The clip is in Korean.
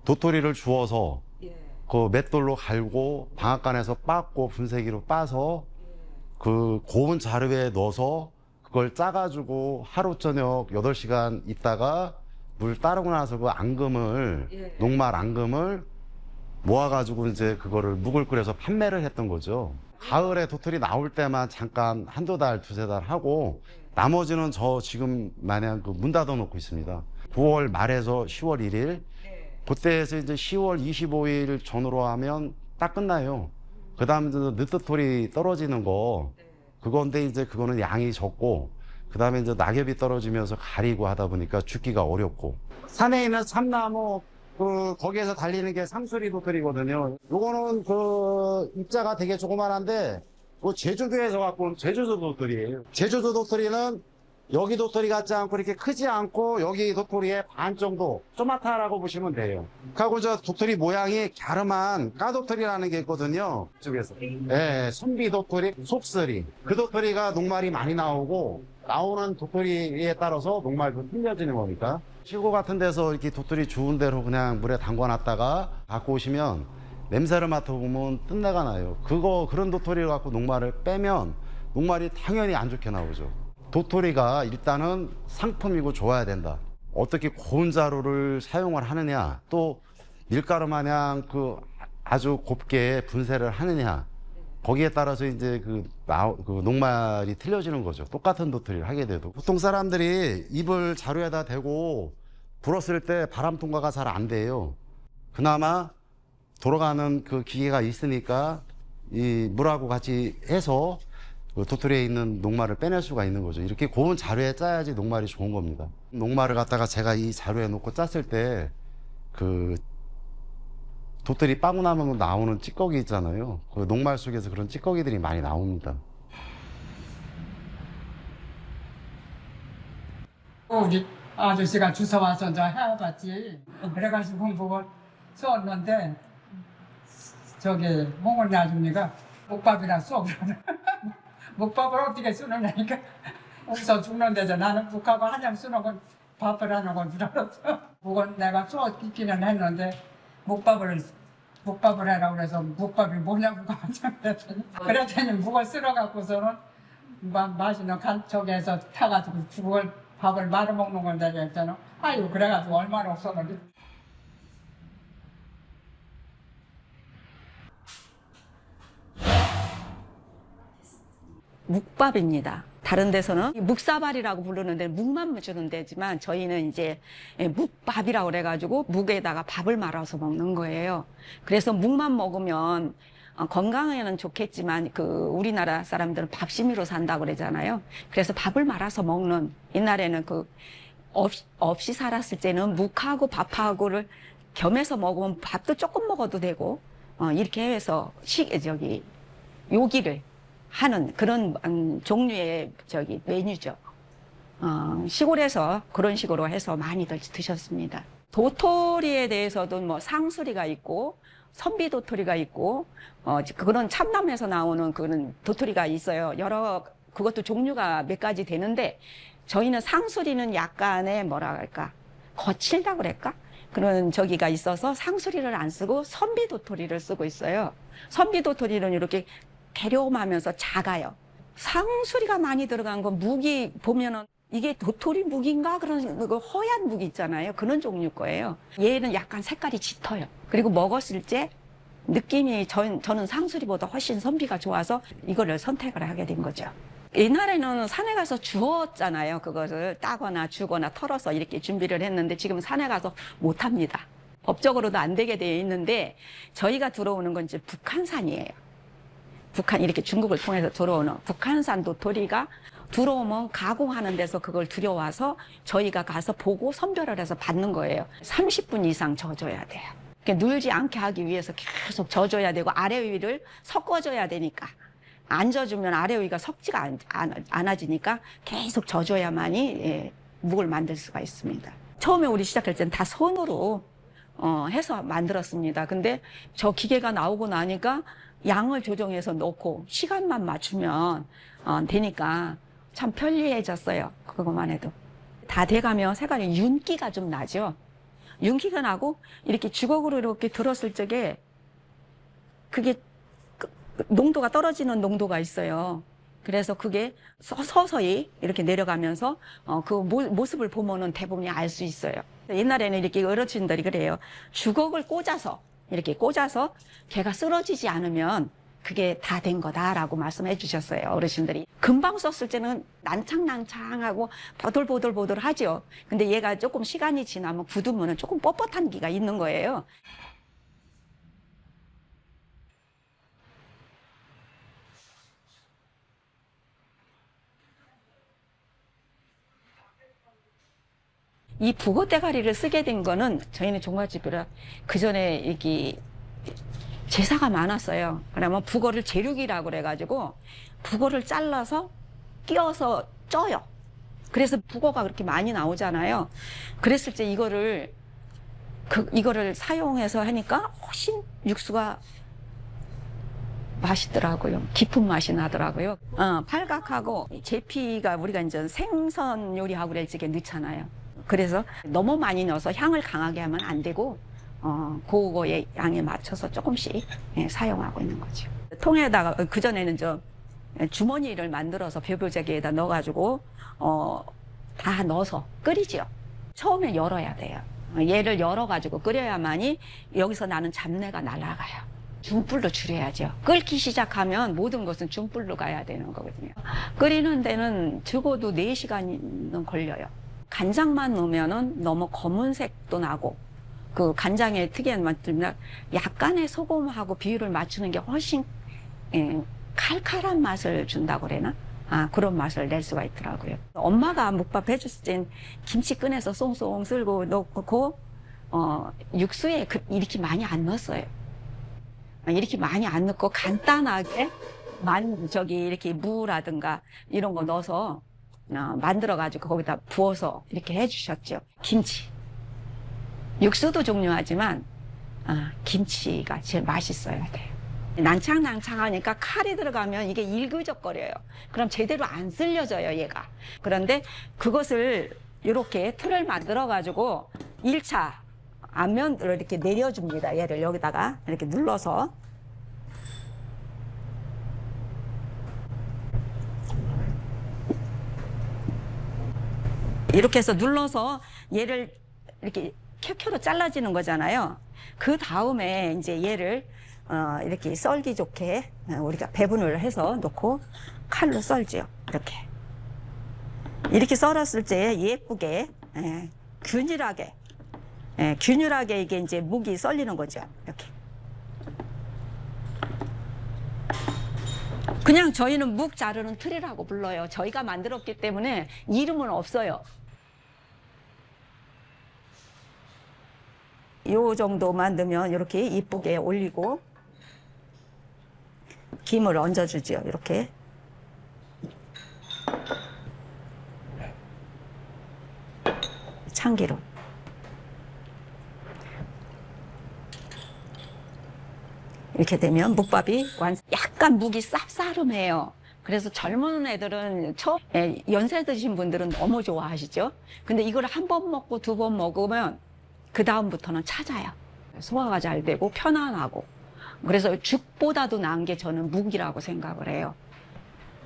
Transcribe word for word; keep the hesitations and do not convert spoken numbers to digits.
도토리를 주워서 예. 그 맷돌로 갈고 방앗간에서 빻고 분쇄기로 빻아서 그 고운 자루에 넣어서 그걸 짜가지고 하루 저녁 여덟 시간 있다가 물 따르고 나서 그 앙금을 예. 녹말 앙금을 모아가지고 이제 그거를 묵을 끓여서 판매를 했던 거죠. 가을에 도토리 나올 때만 잠깐 한두 달, 두세 달 하고 나머지는 저 지금 마냥 그 문 닫아 놓고 있습니다. 구월 말에서 시월 일 일 네. 그때에서 이제 시월 이십오 일 전후로 하면 딱 끝나요. 그 다음에 늦도토리 떨어지는 거 그건데 이제 그거는 양이 적고 그 다음에 이제 낙엽이 떨어지면서 가리고 하다 보니까 죽기가 어렵고 산에 있는 참나무 그 거기에서 달리는 게 상수리 도토리거든요. 요거는 그 입자가 되게 조그만한데 그 제주도에서 갖고 온 제주도 도토리예요. 제주도 도토리는 여기 도토리 같지 않고 이렇게 크지 않고 여기 도토리의 반 정도 쪼마타라고 보시면 돼요. 그리고 저 도토리 모양이 갸름한 까도토리라는 게 있거든요. 이쪽에서. 예, 선비 도토리, 속쓰리. 그 도토리가 녹말이 많이 나오고 나오는 도토리에 따라서 녹말도 틀려지는 거니까. 시골 같은 데서 이렇게 도토리 주운 대로 그냥 물에 담궈 놨다가 갖고 오시면 냄새를 맡아보면 뜬내가 나요. 그거, 그런 도토리를 갖고 녹말을 빼면 녹말이 당연히 안 좋게 나오죠. 도토리가 일단은 상품이고 좋아야 된다. 어떻게 고운 자루를 사용을 하느냐, 또 밀가루 마냥 그 아주 곱게 분쇄를 하느냐, 거기에 따라서 이제 그, 나, 그 녹말이 틀려지는 거죠. 똑같은 도토리를 하게 돼도. 보통 사람들이 입을 자루에다 대고 불었을 때 바람 통과가 잘 안 돼요. 그나마 돌아가는 그 기계가 있으니까 이 물하고 같이 해서 그 도토리에 있는 녹말을 빼낼 수가 있는 거죠. 이렇게 고운 자루에 짜야지 녹말이 좋은 겁니다. 녹말을 갖다가 제가 이 자루에 놓고 짰을 때 그 도토리 빠고 나면 나오는 찌꺼기 있잖아요. 그 녹말 속에서 그런 찌꺼기들이 많이 나옵니다. 우리 아저씨가 주워 와서 이제 해봤지. 그래가지고 그걸 썼는데 저기 몽골 아줌마가 묵밥이나 써. 묵밥을 어떻게 쓰느냐니까 웃어 죽는데서 나는 묵밥을 한장 쓰는 건 밥을 하는 건 줄 알았어. 그건 내가 써 있기는 했는데 묵밥을 묵밥을 해라 그래서 묵밥이 뭐냐고 한장 그랬더니 묵을 쓸어 갖고서는 맛있는 간척에서 타가지고 그걸 밥을 말아 먹는 건데 그랬잖아. 아유 그래가지고 얼마나 없었는지. 묵밥입니다. 다른 데서는 묵사발이라고 부르는데 묵만 주는 데지만 저희는 이제 묵밥이라고 그래가지고 묵에다가 밥을 말아서 먹는 거예요. 그래서 묵만 먹으면 건강에는 좋겠지만 그 우리나라 사람들은 밥심이로 산다고 그러잖아요. 그래서 밥을 말아서 먹는, 옛날에는 그 없, 없이 살았을 때는 묵하고 밥하고를 겸해서 먹으면 밥도 조금 먹어도 되고 어, 이렇게 해서 시, 저기 요기를 하는 그런 음, 종류의 저기 메뉴죠. 어, 시골에서 그런 식으로 해서 많이들 드셨습니다. 도토리에 대해서도 뭐 상수리가 있고 선비 도토리가 있고 어, 그런 참나무에서 나오는 그런 도토리가 있어요. 여러 그것도 종류가 몇 가지 되는데 저희는 상수리는 약간의 뭐라 할까 거칠다 그럴까 그런 저기가 있어서 상수리를 안 쓰고 선비 도토리를 쓰고 있어요. 선비 도토리는 이렇게 개려움하면서 작아요. 상수리가 많이 들어간 건 묵이 보면은 이게 도토리 묵인가 그런 그 허연 묵이 있잖아요. 그런 종류 거예요. 얘는 약간 색깔이 짙어요. 그리고 먹었을 때 느낌이 전, 저는 상수리보다 훨씬 선비가 좋아서 이거를 선택을 하게 된 거죠. 옛날에는 산에 가서 주웠잖아요. 그것을 따거나 주거나 털어서 이렇게 준비를 했는데 지금 산에 가서 못 합니다. 법적으로도 안 되게 되어 있는데 저희가 들어오는 건 이제 북한산이에요. 북한 이렇게 중국을 통해서 들어오는 북한산 도토리가 들어오면 가공하는 데서 그걸 들여와서 저희가 가서 보고 선별을 해서 받는 거예요. 삼십 분 이상 져줘야 돼요. 눌지 않게 하기 위해서 계속 져줘야 되고 아래 위를 섞어줘야 되니까 안 져주면 아래 위가 섞지가 않, 않, 않아지니까 계속 져줘야만이 예, 묵을 만들 수가 있습니다. 처음에 우리 시작할 때는 다 손으로 어, 해서 만들었습니다. 근데 저 기계가 나오고 나니까 양을 조정해서 넣고 시간만 맞추면 어, 되니까 참 편리해졌어요. 그것만 해도. 다 돼가면 색깔이 윤기가 좀 나죠. 윤기가 나고 이렇게 주걱으로 이렇게 들었을 적에 그게 그- 그 농도가 떨어지는 농도가 있어요. 그래서 그게 서- 서서히 이렇게 내려가면서 어, 그 모, 모습을 보면은 대부분이 알 수 있어요. 옛날에는 이렇게 어르신들이 그래요. 주걱을 꽂아서 이렇게 꽂아서 걔가 쓰러지지 않으면 그게 다 된 거다라고 말씀해 주셨어요. 어르신들이. 금방 썼을 때는 난창난창하고 보들보들보들 하죠. 근데 얘가 조금 시간이 지나면 굳으면 조금 뻣뻣한 기가 있는 거예요. 이 북어 대가리를 쓰게 된 거는 저희는 종갓집이라 그 전에 이게 제사가 많았어요. 그러면 북어를 제육이라고 그래가지고 북어를 잘라서 끼워서 쪄요. 그래서 북어가 그렇게 많이 나오잖아요. 그랬을 때 이거를 그 이거를 사용해서 하니까 훨씬 육수가 맛있더라고요. 깊은 맛이 나더라고요. 어, 팔각하고 제피가 우리가 이제 생선 요리하고 그럴 적에 넣잖아요. 그래서 너무 많이 넣어서 향을 강하게 하면 안 되고 어, 그거의 양에 맞춰서 조금씩 예, 사용하고 있는 거죠. 통에다가 그 전에는 저 주머니를 만들어서 벼보자기에다 넣어가지고 어, 다 넣어서 끓이죠. 처음에 열어야 돼요. 얘를 열어가지고 끓여야만이 여기서 나는 잡내가 날아가요. 중불로 줄여야죠. 끓기 시작하면 모든 것은 중불로 가야 되는 거거든요. 끓이는 데는 적어도 네 시간은 걸려요. 간장만 넣으면은 너무 검은색도 나고 그 간장의 특이한 맛 때문에 약간의 소금하고 비율을 맞추는 게 훨씬 예, 칼칼한 맛을 준다고 그래나? 아, 그런 맛을 낼 수가 있더라고요. 엄마가 묵밥 해줬을 땐 김치 꺼내서 쏭쏭 쓸고 넣고 어, 육수에 그, 이렇게 많이 안 넣었어요. 이렇게 많이 안 넣고 간단하게 만 저기 이렇게 무라든가 이런 거 넣어서 어, 만들어가지고 거기다 부어서 이렇게 해주셨죠. 김치. 육수도 중요하지만 아, 김치가 제일 맛있어야 돼요. 난창난창하니까 칼이 들어가면 이게 일그적거려요. 그럼 제대로 안 쓸려져요, 얘가. 그런데 그것을 이렇게 틀을 만들어가지고 일 차 앞면으로 이렇게 내려줍니다. 얘를 여기다가 이렇게 눌러서. 이렇게 해서 눌러서 얘를 이렇게 켜켜로 잘라지는 거잖아요. 그 다음에 이제 얘를 어 이렇게 썰기 좋게 우리가 배분을 해서 놓고 칼로 썰죠. 이렇게 이렇게 썰었을 때 예쁘게 예, 균일하게 예, 균일하게 이게 이제 묵이 썰리는 거죠. 이렇게 그냥 저희는 묵 자르는 틀이라고 불러요. 저희가 만들었기 때문에 이름은 없어요. 요 정도만 넣으면 이렇게 이쁘게 올리고 김을 얹어주죠. 이렇게 참기름 이렇게 되면 묵밥이 완성. 약간 묵이 쌉싸름해요. 그래서 젊은 애들은 처음 연세 드신 분들은 너무 좋아하시죠. 근데 이걸 한 번 먹고 두 번 먹으면 그 다음부터는 찾아요. 소화가 잘 되고 편안하고. 그래서 죽보다도 나은 게 저는 묵이라고 생각을 해요.